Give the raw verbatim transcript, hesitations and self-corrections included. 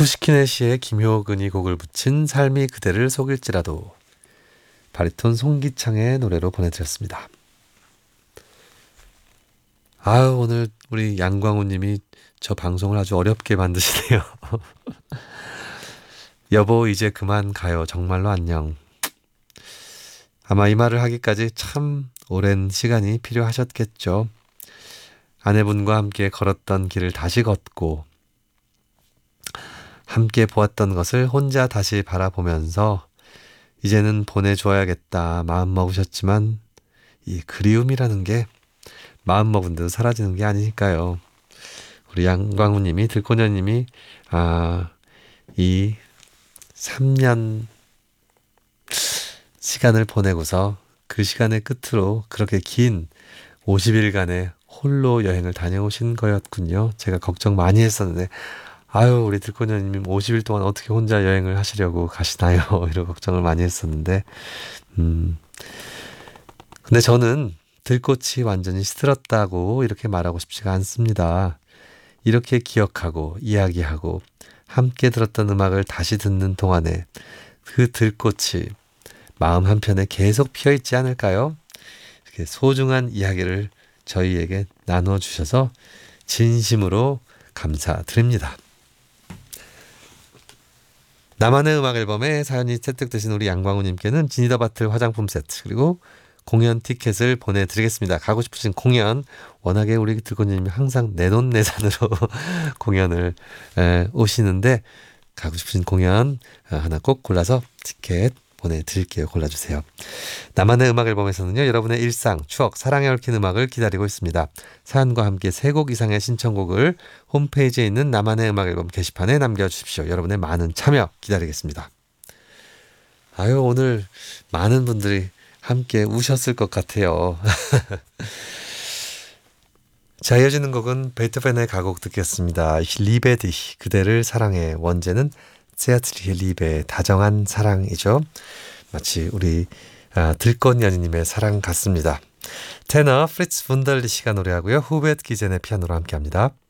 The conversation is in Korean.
푸시킨의 시에 김효근이 곡을 붙인 삶이 그대를 속일지라도, 바리톤 송기창의 노래로 보내드렸습니다. 아유, 오늘 우리 양광우 님이 저 방송을 아주 어렵게 만드시네요. 여보 이제 그만 가요. 정말로 안녕. 아마 이 말을 하기까지 참 오랜 시간이 필요하셨겠죠. 아내분과 함께 걸었던 길을 다시 걷고 함께 보았던 것을 혼자 다시 바라보면서 이제는 보내줘야겠다 마음 먹으셨지만, 이 그리움이라는 게 마음 먹은 듯 사라지는 게 아니니까요. 우리 양광우님이, 들꽃녀님이 아, 이 삼 년 시간을 보내고서 그 시간의 끝으로 그렇게 긴 오십 일간의 홀로 여행을 다녀오신 거였군요. 제가 걱정 많이 했었는데, 아유, 우리 들꽃녀님 오십 일 동안 어떻게 혼자 여행을 하시려고 가시나요? 이런 걱정을 많이 했었는데, 음. 근데 저는 들꽃이 완전히 시들었다고 이렇게 말하고 싶지가 않습니다. 이렇게 기억하고 이야기하고 함께 들었던 음악을 다시 듣는 동안에 그 들꽃이 마음 한편에 계속 피어 있지 않을까요? 이렇게 소중한 이야기를 저희에게 나눠주셔서 진심으로 감사드립니다. 나만의 음악 앨범에 사연이 채택되신 우리 양광우님께는 지니더 바틀 화장품 세트, 그리고 공연 티켓을 보내드리겠습니다. 가고 싶으신 공연, 워낙에 우리 들꽃님이 항상 내돈내산으로 공연을 에, 오시는데, 가고 싶으신 공연 하나 꼭 골라서 티켓 보내드릴게요. 골라주세요. 나만의 음악 앨범에서는요, 여러분의 일상, 추억, 사랑에 얽힌 음악을 기다리고 있습니다. 사연과 함께 세 곡 이상의 신청곡을 홈페이지에 있는 나만의 음악 앨범 게시판에 남겨주십시오. 여러분의 많은 참여 기다리겠습니다. 아유, 오늘 많은 분들이 함께 우셨을 것 같아요. 자, 이어지는 곡은 베토벤의 가곡 듣겠습니다. 리베 dich, 그대를 사랑해. 원제는 세아트리히 리베, 다정한 사랑이죠. 마치 우리 아, 들꽃연희님의 사랑 같습니다. 테너 프리츠 분덜리시가 노래하고요. 후벳 기젠의 피아노로 함께합니다.